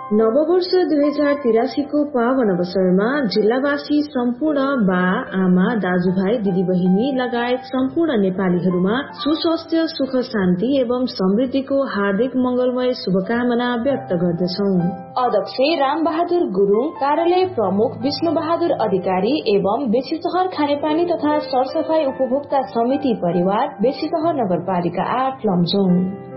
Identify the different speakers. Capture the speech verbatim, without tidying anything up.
Speaker 1: नववर्ष दुई हजार तिरासी को पावन अवसरमा जिल्लावासी सम्पूर्ण बा आमा दाजुभाइ दिदीबहिनी लगायत सम्पूर्ण नेपालीहरूमा सुस्वास्थ्य सुख शान्ति एवं समृद्धिको हार्दिक मंगलमय शुभकामना व्यक्त गर्दछौ।
Speaker 2: अध्यक्ष राम बहादुर गुरुङ, कार्यालय प्रमुख विष्णु बहादुर अधिकारी एवं बेसीसहर खानेपानी तथा सरसफाई उपभोक्ता समिति परिवार, बेसीसहर नगरपालिका आठ लमजुङ।